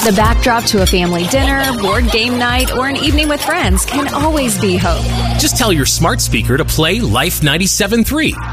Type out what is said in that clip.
The backdrop to a family dinner, board game night, or an evening with friends can always be hope. Just tell your smart speaker to play Life 97.3.